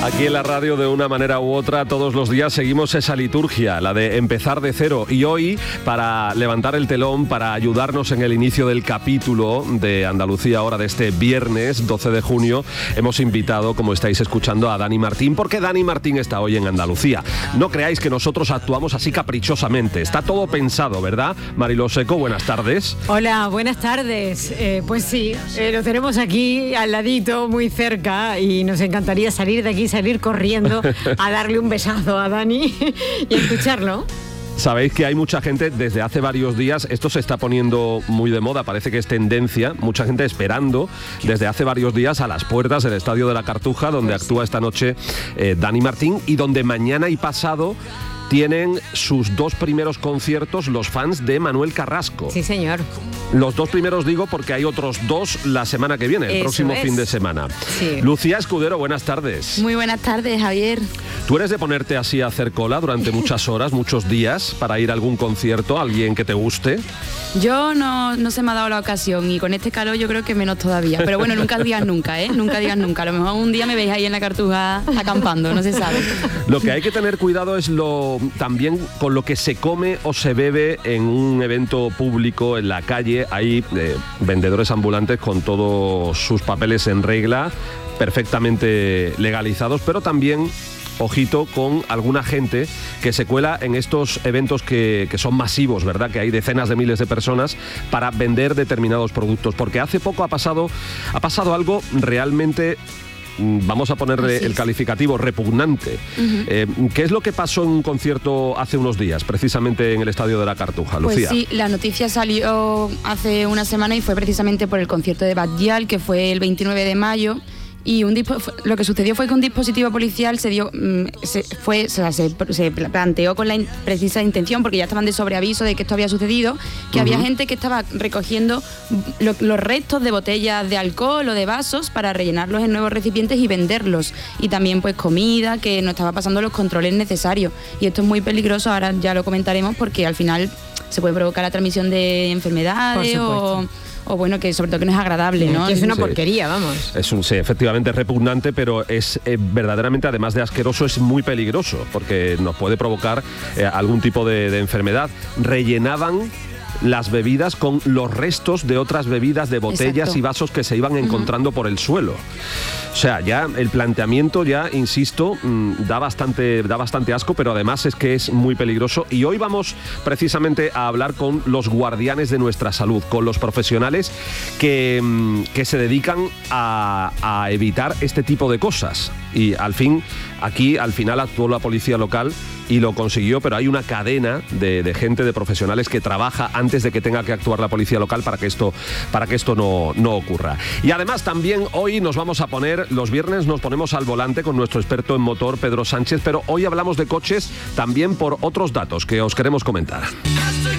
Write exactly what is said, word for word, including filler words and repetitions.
Aquí en la radio, de una manera u otra, todos los días seguimos esa liturgia, la de empezar de cero. Y hoy, para levantar el telón, para ayudarnos en el inicio del capítulo de Andalucía Ahora de este viernes doce de junio, hemos invitado, como estáis escuchando, a Dani Martín, porque Dani Martín está hoy en Andalucía. No creáis que nosotros actuamos así caprichosamente. Está todo pensado, ¿verdad? Mariló Seco, buenas tardes. Hola, buenas tardes. Eh, pues sí, eh, lo tenemos aquí al ladito, muy cerca, y nos encantaría salir de aquí, salir corriendo a darle un besazo a Dani y escucharlo. Sabéis que hay mucha gente desde hace varios días, esto se está poniendo muy de moda, parece que es tendencia, mucha gente esperando desde hace varios días a las puertas del Estadio de la Cartuja, donde pues actúa esta noche eh, Dani Martín, y donde mañana y pasado tienen sus dos primeros conciertos los fans de Manuel Carrasco. Sí, señor. Los dos primeros digo porque hay otros dos la semana que viene, el Eso próximo es. fin de semana. Sí. Lucía Escudero, buenas tardes. Muy buenas tardes, Javier. ¿Tú eres de ponerte así a hacer cola durante muchas horas, muchos días, para ir a algún concierto, a alguien que te guste? Yo no, no se me ha dado la ocasión, y con este calor yo creo que menos todavía. Pero bueno, nunca digas nunca, ¿eh? Nunca digas nunca. A lo mejor un día me veis ahí en la Cartuja acampando, no se sabe. Lo que hay que tener cuidado es lo también con lo que se come o se bebe en un evento público, en la calle. Hay eh, vendedores ambulantes con todos sus papeles en regla, perfectamente legalizados, pero también ojito con alguna gente que se cuela en estos eventos que, que son masivos, ¿verdad? Que hay decenas de miles de personas para vender determinados productos. Porque hace poco ha pasado, ha pasado algo realmente, vamos a ponerle el calificativo, repugnante. Uh-huh. Eh, ¿Qué es lo que pasó en un concierto hace unos días, precisamente en el Estadio de la Cartuja, Lucía? Pues sí, la noticia salió hace una semana y fue precisamente por el concierto de Batllal, que fue el veintinueve de mayo. Y un dispo- lo que sucedió fue que un dispositivo policial se dio, se, fue, o sea, se, se planteó con la in- precisa intención, porque ya estaban de sobreaviso de que esto había sucedido, que uh-huh. había gente que estaba recogiendo lo, los restos de botellas de alcohol o de vasos para rellenarlos en nuevos recipientes y venderlos. Y también pues comida, que no estaba pasando los controles necesarios. Y esto es muy peligroso, ahora ya lo comentaremos, porque al final se puede provocar la transmisión de enfermedades o... o bueno, que sobre todo que no es agradable, ¿no? Que es una sí. porquería, vamos. Es un, sí, efectivamente es repugnante, pero es eh, verdaderamente, además de asqueroso, es muy peligroso, porque nos puede provocar eh, algún tipo de, de enfermedad. Rellenaban las bebidas con los restos de otras bebidas, de botellas Exacto. y vasos que se iban encontrando uh-huh. por el suelo. O sea, ya el planteamiento, ya insisto, da bastante, da bastante asco, pero además es que es muy peligroso. Y hoy vamos precisamente a hablar con los guardianes de nuestra salud, con los profesionales que, que se dedican a, a evitar este tipo de cosas. Y al fin, aquí al final actuó la policía local y lo consiguió, pero hay una cadena de, de gente, de profesionales que trabaja antes de que tenga que actuar la policía local para que esto, para que esto no, no ocurra. Y además también hoy nos vamos a poner, los viernes nos ponemos al volante con nuestro experto en motor, Pedro Sánchez, pero hoy hablamos de coches también por otros datos que os queremos comentar.